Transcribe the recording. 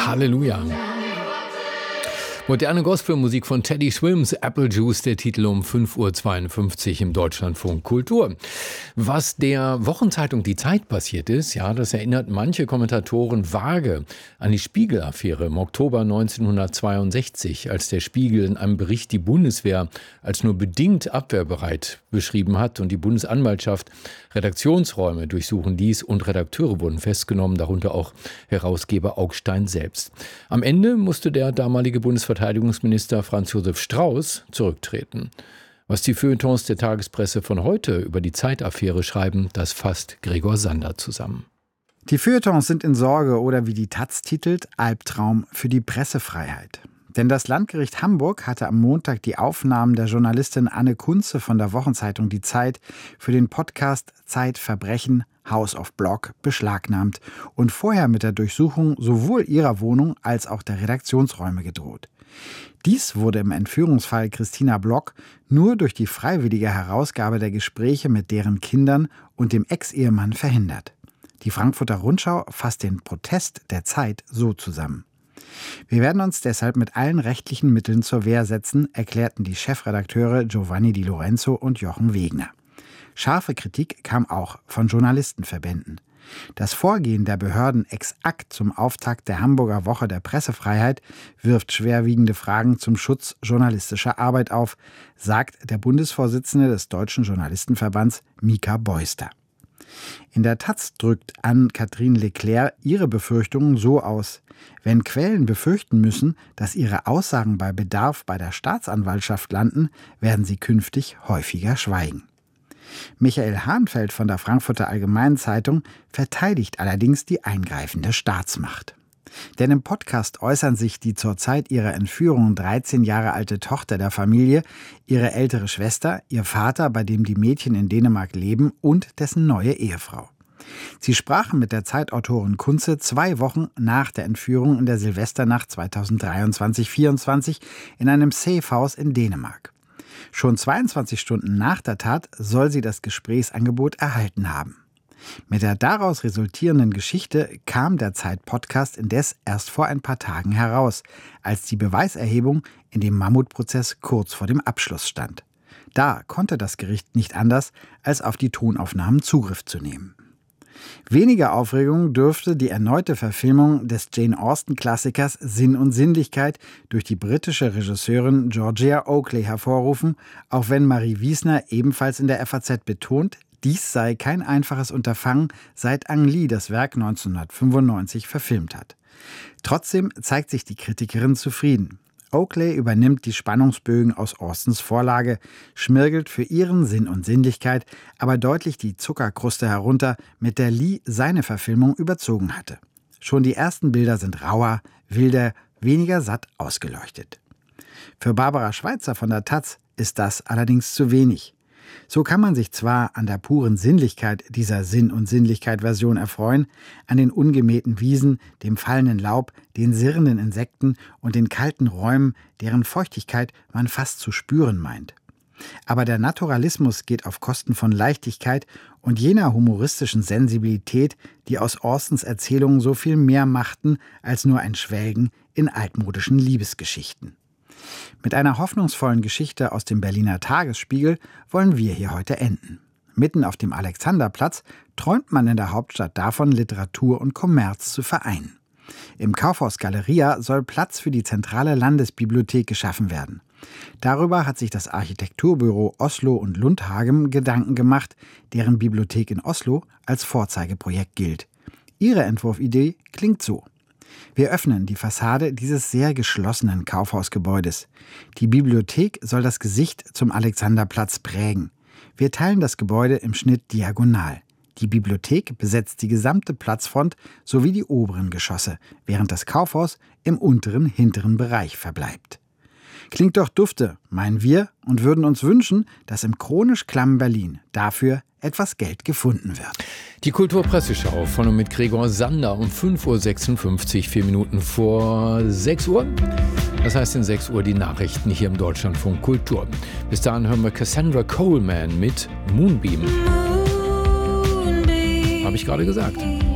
Halleluja. Moderne Gospelmusik von Teddy Swims, Apple Juice, der Titel um 5.52 Uhr im Deutschlandfunk Kultur. Was der Wochenzeitung Die Zeit passiert ist, ja, das erinnert manche Kommentatoren vage an die Spiegel-Affäre im Oktober 1962, als der Spiegel in einem Bericht die Bundeswehr als nur bedingt abwehrbereit beschrieben hat und die Bundesanwaltschaft Redaktionsräume durchsuchen ließ und Redakteure wurden festgenommen, darunter auch Herausgeber Augstein selbst. Am Ende musste der damalige Bundesverteidigungsminister Franz Josef Strauß zurücktreten. Was die Feuilletons der Tagespresse von heute über die Zeitaffäre schreiben, das fasst Gregor Sander zusammen. Die Feuilletons sind in Sorge oder wie die taz titelt, Albtraum für die Pressefreiheit. Denn das Landgericht Hamburg hatte am Montag die Aufnahmen der Journalistin Anne Kunze von der Wochenzeitung Die Zeit für den Podcast Zeitverbrechen House of Block beschlagnahmt und vorher mit der Durchsuchung sowohl ihrer Wohnung als auch der Redaktionsräume gedroht. Dies wurde im Entführungsfall Christina Block nur durch die freiwillige Herausgabe der Gespräche mit deren Kindern und dem Ex-Ehemann verhindert. Die Frankfurter Rundschau fasst den Protest der Zeit so zusammen. Wir werden uns deshalb mit allen rechtlichen Mitteln zur Wehr setzen, erklärten die Chefredakteure Giovanni Di Lorenzo und Jochen Wegner. Scharfe Kritik kam auch von Journalistenverbänden. Das Vorgehen der Behörden ex akt zum Auftakt der Hamburger Woche der Pressefreiheit wirft schwerwiegende Fragen zum Schutz journalistischer Arbeit auf, sagt der Bundesvorsitzende des Deutschen Journalistenverbands Mika Beuster. In der taz drückt Anne-Kathrin Leclerc ihre Befürchtungen so aus: Wenn Quellen befürchten müssen, dass ihre Aussagen bei Bedarf bei der Staatsanwaltschaft landen, werden sie künftig häufiger schweigen. Michael Hahnfeld von der Frankfurter Allgemeinen Zeitung verteidigt allerdings die eingreifende Staatsmacht. Denn im Podcast äußern sich die zur Zeit ihrer Entführung 13 Jahre alte Tochter der Familie, ihre ältere Schwester, ihr Vater, bei dem die Mädchen in Dänemark leben, und dessen neue Ehefrau. Sie sprachen mit der Zeitautorin Kunze 2 Wochen nach der Entführung in der Silvesternacht 2023/24 in einem Safehouse in Dänemark. Schon 22 Stunden nach der Tat soll sie das Gesprächsangebot erhalten haben. Mit der daraus resultierenden Geschichte kam der Zeit-Podcast indes erst vor ein paar Tagen heraus, als die Beweiserhebung in dem Mammutprozess kurz vor dem Abschluss stand. Da konnte das Gericht nicht anders, als auf die Tonaufnahmen Zugriff zu nehmen. Weniger Aufregung dürfte die erneute Verfilmung des Jane-Austen-Klassikers Sinn und Sinnlichkeit durch die britische Regisseurin Georgia Oakley hervorrufen, auch wenn Marie Wiesner ebenfalls in der FAZ betont, dies sei kein einfaches Unterfangen, seit Ang Lee das Werk 1995 verfilmt hat. Trotzdem zeigt sich die Kritikerin zufrieden. Oakley übernimmt die Spannungsbögen aus Austens Vorlage, schmirgelt für ihren Sinn und Sinnlichkeit aber deutlich die Zuckerkruste herunter, mit der Lee seine Verfilmung überzogen hatte. Schon die ersten Bilder sind rauer, wilder, weniger satt ausgeleuchtet. Für Barbara Schweitzer von der taz ist das allerdings zu wenig. So kann man sich zwar an der puren Sinnlichkeit dieser Sinn- und Sinnlichkeit-Version erfreuen, an den ungemähten Wiesen, dem fallenden Laub, den sirrenden Insekten und den kalten Räumen, deren Feuchtigkeit man fast zu spüren meint. Aber der Naturalismus geht auf Kosten von Leichtigkeit und jener humoristischen Sensibilität, die aus Austens Erzählungen so viel mehr machten als nur ein Schwelgen in altmodischen Liebesgeschichten. Mit einer hoffnungsvollen Geschichte aus dem Berliner Tagesspiegel wollen wir hier heute enden. Mitten auf dem Alexanderplatz träumt man in der Hauptstadt davon, Literatur und Kommerz zu vereinen. Im Kaufhaus Galeria soll Platz für die zentrale Landesbibliothek geschaffen werden. Darüber hat sich das Architekturbüro Oslo und Lundhagen Gedanken gemacht, deren Bibliothek in Oslo als Vorzeigeprojekt gilt. Ihre Entwurfidee klingt so: Wir öffnen die Fassade dieses sehr geschlossenen Kaufhausgebäudes. Die Bibliothek soll das Gesicht zum Alexanderplatz prägen. Wir teilen das Gebäude im Schnitt diagonal. Die Bibliothek besetzt die gesamte Platzfront sowie die oberen Geschosse, während das Kaufhaus im unteren, hinteren Bereich verbleibt. Klingt doch dufte, meinen wir, und würden uns wünschen, dass im chronisch klammen Berlin dafür etwas Geld gefunden wird. Die Kulturpresseschau von und mit Gregor Sander um 5.56 Uhr, 4 Minuten vor 6 Uhr. Das heißt in 6 Uhr die Nachrichten hier im Deutschlandfunk Kultur. Bis dahin hören wir Cassandra Coleman mit Moonbeam. Habe ich gerade gesagt.